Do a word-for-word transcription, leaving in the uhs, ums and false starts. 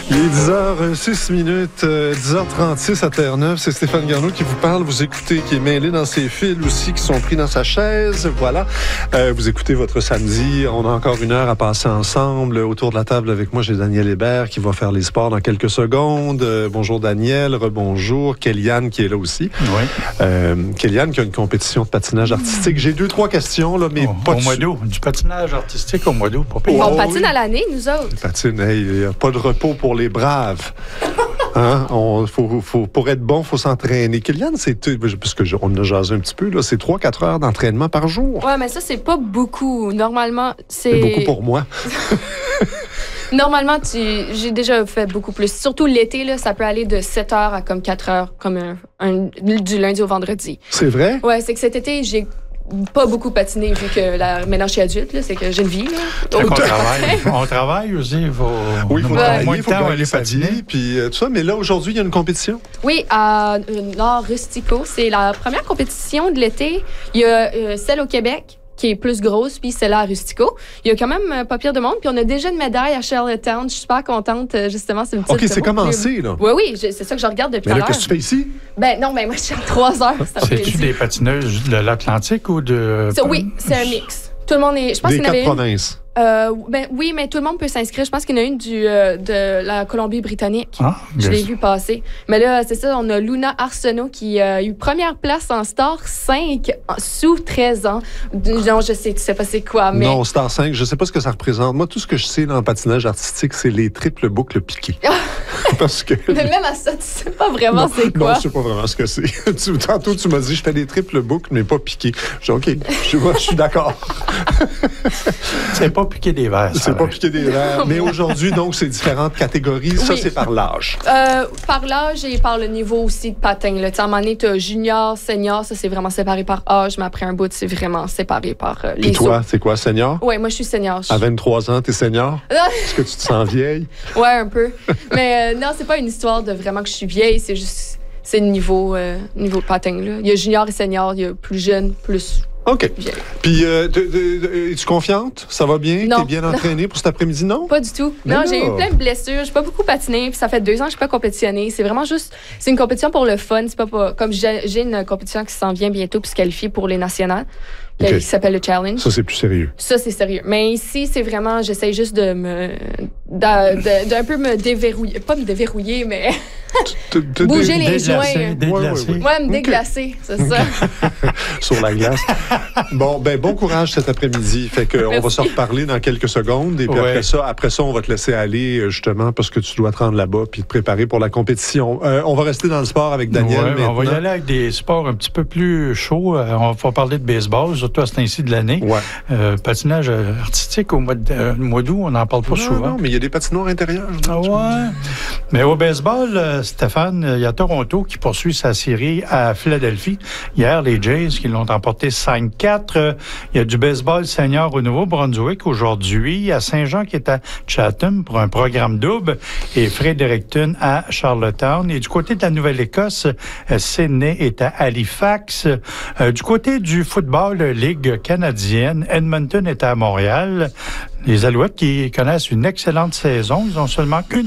Il est dix heures six minutes, euh, dix heures trente-six à Terre-Neuve. C'est Stéphane Garneau qui vous parle. Vous écoutez, qui est mêlé dans ses fils aussi, qui sont pris dans sa chaise. Voilà. Euh, vous écoutez votre samedi. On a encore une heure à passer ensemble. Autour de la table avec moi, j'ai Daniel Hébert qui va faire les sports dans quelques secondes. Euh, bonjour Daniel, rebonjour. Kellyanne qui est là aussi. Oui. Euh, Kellyanne qui a une compétition de patinage artistique. J'ai deux, trois questions, là, mais oh, pas au de... mois d'août. Du patinage artistique au mois d'août. Pas pire. Oh, On patine oui. à l'année, nous autres. Patine, hey, il n'y a pas de repos pour les braves. Hein? On, faut, faut, pour être bon, il faut s'entraîner. Kellyanne, c'est, parce qu'on a jasé un petit peu, là, c'est trois quatre heures d'entraînement par jour. Ouais, mais ça, c'est pas beaucoup. Normalement, c'est... C'est beaucoup pour moi. Normalement, tu... j'ai déjà fait beaucoup plus. Surtout l'été, là, ça peut aller de sept heures à comme quatre heures, comme un, un, du lundi au vendredi. C'est vrai? Ouais, c'est que cet été, j'ai pas beaucoup patiné vu que la... maintenant je suis adulte, là, c'est que j'ai une vie. Là. On travaille. On travaille aussi. Il faut, Oui, il faut on a travailler, moins il de faut temps à gagner aller sa patiner. vie, puis euh, tout ça. Mais là, aujourd'hui, il y a une compétition. Oui, à euh, Nord Rustico, c'est la première compétition de l'été. Il y a euh, celle au Québec, qui est plus grosse, puis celle-là à Rustico. Il y a quand même euh, pas pire de monde, puis on a déjà une médaille à Charlottetown. Je suis super contente, euh, justement. C'est une petite OK, c'est commencé, là. Oui, oui, je- c'est ça que je regarde depuis Mais tout là, à l'heure. qu'est-ce que tu fais ici? Ben non, ben moi, je suis à trois heures. cet C'est-tu après-midi. des patineuses de l'Atlantique ou de... Ça, oui, c'est un mix. Tout le monde est... Je pense Des qu'il y en quatre avait une... provinces. Euh, ben, oui, mais tout le monde peut s'inscrire. Je pense qu'il y en a une du, euh, de la Colombie-Britannique. Ah, Je l'ai bien. vu passer. Mais là, c'est ça, on a Luna Arsenault qui euh, a eu première place en Star cinq sous treize ans. Non, je sais, tu sais pas c'est quoi, mais... Non, Star cinq, je ne sais pas ce que ça représente. Moi, tout ce que je sais dans le patinage artistique, c'est les triples boucles piquées. Parce que... Mais même à ça, tu sais pas vraiment non, c'est quoi. non, je sais pas vraiment ce que c'est. Tu- Tantôt, tu m'as dit, je fais des triples boucles, mais pas piquées. Je dis, OK, je, je suis d'accord. C'est pas piquer des verres. ça, C'est pas là. piqué des verres. Mais aujourd'hui, donc, c'est différentes catégories. Ça, Oui. c'est par l'âge. Euh, par l'âge et par le niveau aussi de patin. Là. Tu sais, à un moment donné, t'as junior, senior, ça c'est vraiment séparé par âge, mais après un bout, c'est vraiment séparé par euh, Puis les toi, c'est quoi, senior? Oui, moi je suis senior. Je- À vingt-trois ans, t'es senior? Est-ce que tu te sens vieille? Ouais, un peu. Mais euh, non, c'est pas une histoire de vraiment que je suis vieille, c'est juste c'est le niveau euh, niveau patin là. Il y a junior et senior, il y a plus jeune, plus OK. vieille. Puis, euh, te- te- es-tu confiante? Ça va bien? Non. T'es bien entraînée pour cet après-midi, non? Pas du tout. Mais non, là. j'ai eu plein de blessures, j'ai pas beaucoup patiné, puis ça fait deux ans que je suis pas compétitionné. C'est vraiment juste c'est une compétition pour le fun, c'est pas pour, comme j'ai j'ai une compétition qui s'en vient bientôt puis se qualifier pour les nationales. OK. Qui s'appelle le Challenge. Ça, c'est plus sérieux. Ça, c'est sérieux. Mais ici, c'est vraiment, j'essaie juste de me, d'un de, d'un peu me déverrouiller, pas me déverrouiller, mais Te- te- Bouger les Déglacer, joints. déglacer. Ouais, ouais, ouais, me OK. déglacer, c'est ça. sur la glace. Bon, ben bon courage cet après-midi. Fait que on va Merci. se reparler dans quelques secondes. Et puis Ouais. après ça, après ça, on va te laisser aller euh, justement parce que tu dois te rendre là-bas puis te préparer pour la compétition. Euh, on va rester dans le sport avec Daniel Ouais, maintenant. on va y aller avec des sports un petit peu plus chauds. Euh, on va parler de baseball, surtout à ce temps-ci de l'année. Ouais. Euh, patinage artistique au mois de- euh, mois d'août, on n'en parle pas Non, souvent. non, mais il y a des patinoires intérieures. Ah ouais. Mais au baseball, euh, Stéphane, il y a Toronto qui poursuit sa série à Philadelphie. Hier, les Jays qui l'ont emporté cinq quatre. Euh, Il y a du baseball senior au Nouveau-Brunswick aujourd'hui. À Saint-Jean qui est à Chatham pour un programme double. Et Fredericton à Charlottetown. Et du côté de la Nouvelle-Écosse, euh, Sydney est à Halifax. Euh, du côté du football, Ligue canadienne, Edmonton est à Montréal. Les Alouettes qui connaissent une excellente saison. Ils ont seulement une